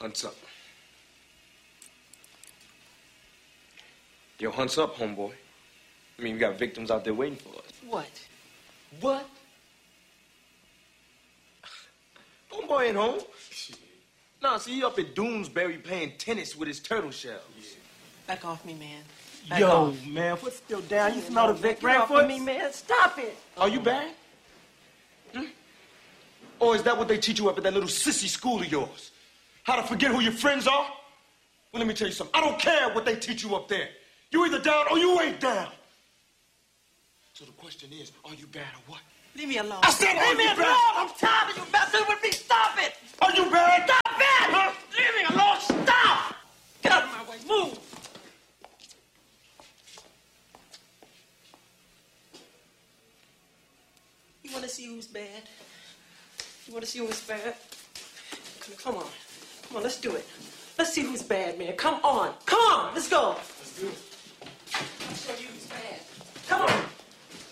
Hunt's up. Yo, hunt's up, homeboy. I mean, we got victims out there waiting for us. What? What? Homeboy ain't home. Nah, see, he up at Doonesbury playing tennis with his turtle shells. Yeah. Back off me, man. Yo, man, foot's still down. You smell the Vic Get off Rainfoot? of me, man. Stop it. Are you bad? Hmm? Or is that what they teach you up at that little sissy school of yours? How to forget who your friends are? Well, let me tell you something. I don't care what they teach you up there. You either down or you ain't down. So the question is, are you bad or what? Leave me alone. I said, are leave me you alone. bad? I'm tired of you messing with me. Stop it. Are you bad? Stop it. Huh? Leave me alone. Stop. Get out of my way. Move. You want to see who's bad? You want to see who's bad? Come on. Come on, let's do it. Let's see who's bad, man. Come on.